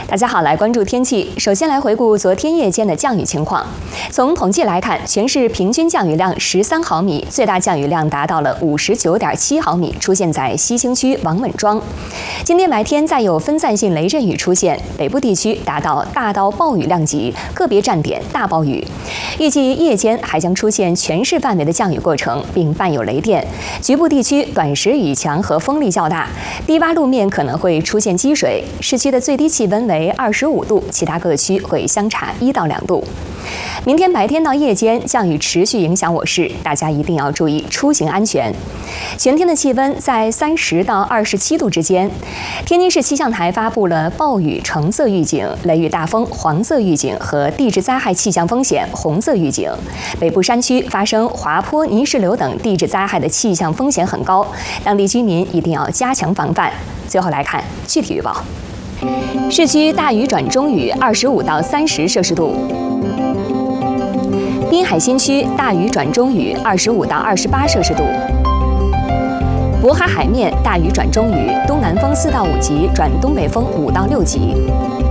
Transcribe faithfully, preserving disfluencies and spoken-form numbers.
大家好，来关注天气。首先来回顾昨天夜间的降雨情况。从统计来看，全市平均降雨量十三毫米，最大降雨量达到了五十九点七毫米，出现在西兴区王稳庄。今天白天再有分散性雷阵雨出现，北部地区达到大到暴雨量级，个别站点大暴雨。预计夜间还将出现全市范围的降雨过程，并伴有雷电，局部地区短时雨强和风力较大，低洼路面可能会出现积水。市区的最低气温为二十五度，其他各区会相差一到两度。明天白天到夜间降雨持续影响我市，大家一定要注意出行安全。全天的气温在三十到二十七度之间。天津市气象台发布了暴雨橙色预警、雷雨大风黄色预警和地质灾害气象风险红色预警。北部山区发生滑坡、泥石流等地质灾害的气象风险很高，当地居民一定要加强防范。最后来看具体预报。市区大雨转中雨，二十五到三十摄氏度。滨海新区大雨转中雨，二十五到二十八摄氏度。渤海海面大雨转中雨，东南风四到五级转东北风五到六级。